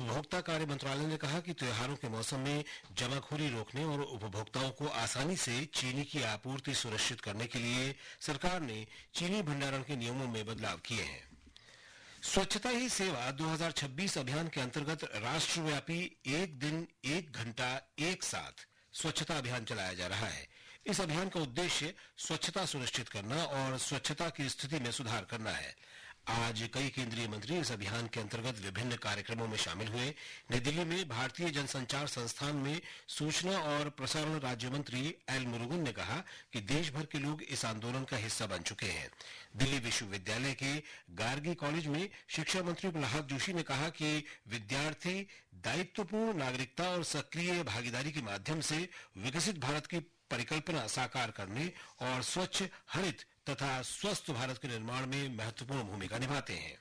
उपभोक्ता कार्य मंत्रालय ने कहा कि त्योहारों के मौसम में जमाखोरी रोकने और उपभोक्ताओं को आसानी से चीनी की आपूर्ति सुनिश्चित करने के लिए सरकार ने चीनी भंडारण के नियमों में बदलाव किए हैं। स्वच्छता ही सेवा 2026 अभियान के अंतर्गत राष्ट्रव्यापी एक दिन एक घंटा एक साथ स्वच्छता अभियान चलाया जा रहा है। इस अभियान का उद्देश्य स्वच्छता सुनिश्चित करना और स्वच्छता की स्थिति में सुधार करना है। आज कई केंद्रीय मंत्री इस अभियान के अंतर्गत विभिन्न कार्यक्रमों में शामिल हुए। नई दिल्ली में भारतीय जनसंचार संस्थान में सूचना और प्रसारण राज्य मंत्री एल मुरुगन ने कहा कि देश भर के लोग इस आंदोलन का हिस्सा बन चुके हैं। दिल्ली विश्वविद्यालय के गार्गी कॉलेज में शिक्षा मंत्री प्रहलाद जोशी ने कहा कि विद्यार्थी दायित्वपूर्ण नागरिकता और सक्रिय भागीदारी के माध्यम से विकसित भारत की परिकल्पना साकार करने और स्वच्छ, हरित तथा स्वस्थ भारत के निर्माण में महत्वपूर्ण भूमिका निभाते हैं।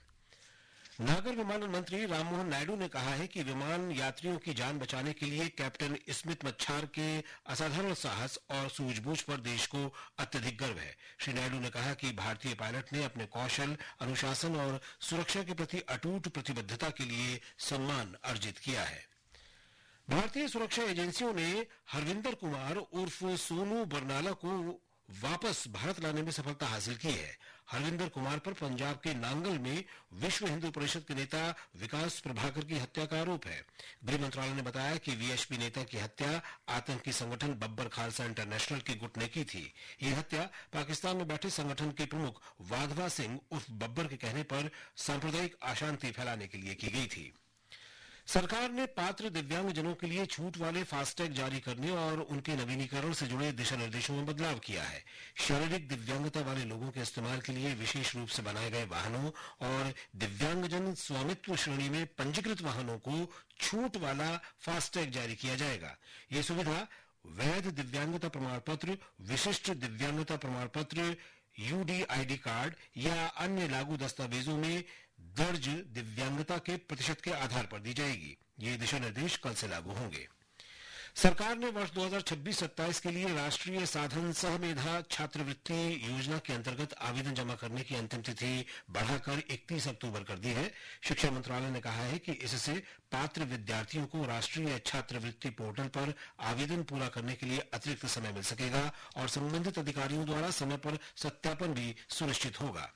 नागर विमानन मंत्री राममोहन नायडू ने कहा है कि विमान यात्रियों की जान बचाने के लिए कैप्टन स्मिथ मच्छार के असाधारण साहस और सूझबूझ पर देश को अत्यधिक गर्व है। श्री नायडू ने कहा कि भारतीय पायलट ने अपने कौशल, अनुशासन और सुरक्षा के प्रति अटूट प्रतिबद्धता के लिए सम्मान अर्जित किया है। भारतीय सुरक्षा एजेंसियों ने हरविंदर कुमार उर्फ सोनू बरनाला को वापस भारत लाने में सफलता हासिल की है। हरविंदर कुमार पर पंजाब के नांगल में विश्व हिंदू परिषद के नेता विकास प्रभाकर की हत्या का आरोप है। गृह मंत्रालय ने बताया कि वीएचपी नेता की हत्या आतंकी संगठन बब्बर खालसा इंटरनेशनल के गुट ने की थी। ये हत्या पाकिस्तान में बैठे संगठन के प्रमुख वाधवा सिंह उर्फ बब्बर के कहने पर सांप्रदायिक अशांति फैलाने के लिए की गई थी। सरकार ने पात्र दिव्यांगजनों के लिए छूट वाले फास्टैग जारी करने और उनके नवीनीकरण से जुड़े दिशा निर्देशों में बदलाव किया है। शारीरिक दिव्यांगता वाले लोगों के इस्तेमाल के लिए विशेष रूप से बनाए गए वाहनों और दिव्यांगजन स्वामित्व श्रेणी में पंजीकृत वाहनों को छूट वाला फास्टैग जारी किया जाएगा। ये सुविधा वैध दिव्यांगता प्रमाण पत्र, विशिष्ट दिव्यांगता प्रमाण पत्र, यूडीआईडी कार्ड या अन्य लागू दस्तावेजों में दर्ज दिव्यांगता के प्रतिशत के आधार पर दी जाएगी। ये दिशा निर्देश कल से लागू होंगे। सरकार ने वर्ष 2026-27 के लिए राष्ट्रीय साधन सह मेधा छात्रवृत्ति योजना के अंतर्गत आवेदन जमा करने की अंतिम तिथि बढ़ाकर 31 अक्टूबर कर दी है। शिक्षा मंत्रालय ने कहा है कि इससे पात्र विद्यार्थियों को राष्ट्रीय छात्रवृत्ति पोर्टल पर आवेदन पूरा करने के लिए अतिरिक्त समय मिल सकेगा और संबंधित अधिकारियों द्वारा समय पर सत्यापन भी सुनिश्चित होगा।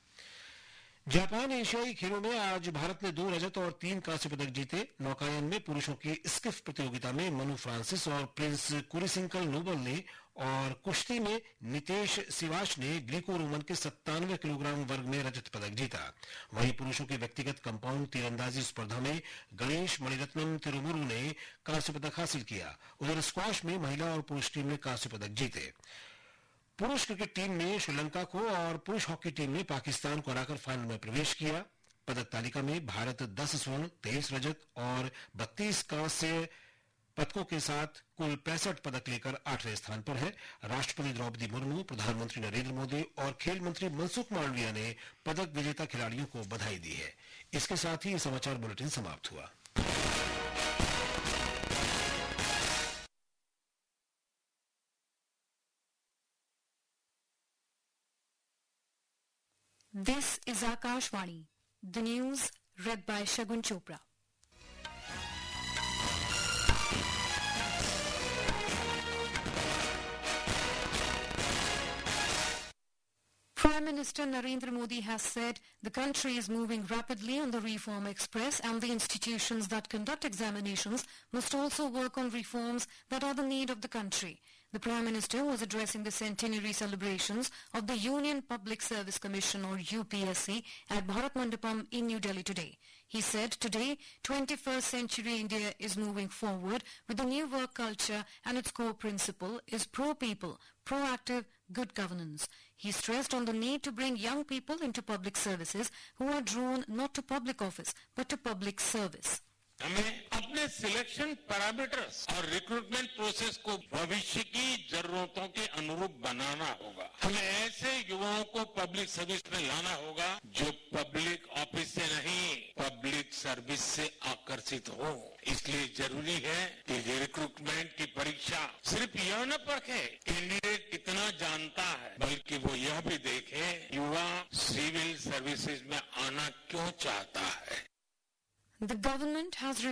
जापान एशियाई खेलों में आज भारत ने 2 रजत और 3 कांस्य पदक जीते। नौकायन में पुरुषों की स्किफ प्रतियोगिता में मनु फ्रांसिस और प्रिंस कुरिसिंकल नोबल ने और कुश्ती में नितेश सिवाच ने ग्रीको रोमन के 97 किलोग्राम वर्ग में रजत पदक जीता। वहीं पुरुषों के व्यक्तिगत कंपाउंड तीरंदाजी स्पर्धा में गणेश मणिरत्नम तिरुमुरु ने कांस्य पदक हासिल किया। उधर स्क्वाश में महिला और पुरुष टीम ने कांस्य पदक जीते। पुरुष क्रिकेट टीम ने श्रीलंका को और पुरुष हॉकी टीम ने पाकिस्तान को हराकर फाइनल में प्रवेश किया। पदक तालिका में भारत 10 स्वर्ण, 23 रजत और 32 कांस्य पदकों के साथ कुल 65 पदक लेकर 8वें स्थान पर है। राष्ट्रपति द्रौपदी मुर्मू, प्रधानमंत्री नरेंद्र मोदी और खेल मंत्री मनसुख मांडविया ने पदक विजेता खिलाड़ियों को बधाई दी है। इसके साथ ही ये समाचार बुलेटिन समाप्त हुआ। This is Akashvani, the news read by Shagun Chopra. Prime Minister Narendra Modi has said the country is moving rapidly on the reform express and the institutions that conduct examinations must also work on reforms that are the need of the country. The Prime Minister was addressing the centenary celebrations of the Union Public Service Commission or UPSC at Bharat Mandapam in New Delhi today. He said today, 21st century India is moving forward with a new work culture and its core principle is pro-people, proactive, good governance. He stressed on the need to bring young people into public services who are drawn not to public office but to public service. हमें अपने selection parameters और recruitment process को भविष्य की जरूरतों के अनुरूप बनाना होगा। हमें ऐसे युवाओं को पब्लिक सर्विस में लाना होगा जो पब्लिक ऑफिस से नहीं, पब्लिक सर्विस से आकर्षित हो। इसलिए जरूरी है कि रिक्रूटमेंट की परीक्षा सिर्फ यह न परखे कैंडिडेट कितना जानता है, बल्कि वो यह भी देखे युवा सिविल सर्विसेज में आना क्यों चाहता है। The government has